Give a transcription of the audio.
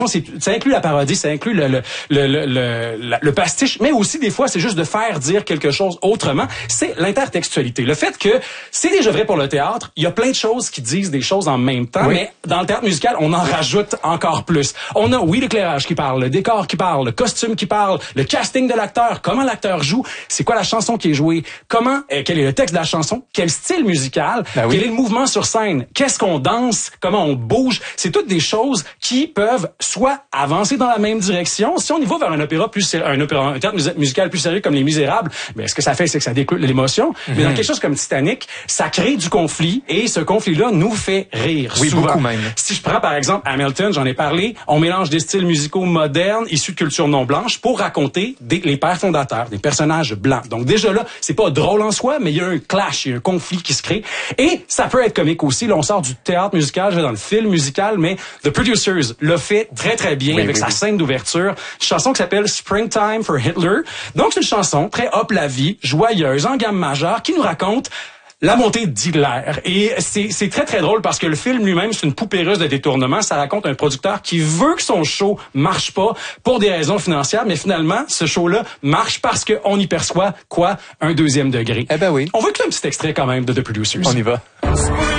Ça inclut la parodie, ça inclut le pastiche, mais aussi des fois, c'est juste de faire dire quelque chose autrement. C'est l'intertextualité. Le fait que c'est déjà vrai pour le théâtre, il y a plein de choses qui disent des choses en même temps, mais dans le théâtre musical, on en rajoute encore plus. On a, oui, l'éclairage qui parle, le décor qui parle, le costume qui parle, le casting de l'acteur, comment l'acteur joue, c'est quoi la chanson qui est jouée, quel est le texte de la chanson, quel style musical, quel est le mouvement sur scène, qu'est-ce qu'on danse, comment on bouge. C'est toutes des choses qui peuvent soit avancer dans la même direction. Si on y va vers un théâtre musical plus sérieux comme Les Misérables, ben ce que ça fait, c'est que ça décule l'émotion. Mais dans quelque chose comme Titanic, ça crée du conflit et ce conflit-là nous fait rire. Oui, souvent. beaucoup même. Si je prends par exemple Hamilton, j'en ai parlé, on mélange des styles musicaux modernes issus de culture non blanche pour raconter les pères fondateurs, des personnages blancs. Donc déjà là, c'est pas drôle en soi, mais il y a un clash, il y a un conflit qui se crée. Et ça peut être comique aussi. Là, on sort du théâtre musical, je vais dans le film musical, mais The Producers l'a fait très très bien avec sa scène d'ouverture, une chanson qui s'appelle Springtime for Hitler. Donc c'est une chanson très hop la vie, joyeuse, en gamme majeure, qui nous raconte la montée d'Hitler. Et c'est très très drôle parce que le film lui-même, c'est une poupée russe de détournement. Ça raconte un producteur qui veut que son show marche pas pour des raisons financières, mais finalement, ce show-là marche parce qu'on y perçoit un deuxième degré. Eh ben oui. On va écouter un petit extrait quand même de The Producers. On y va.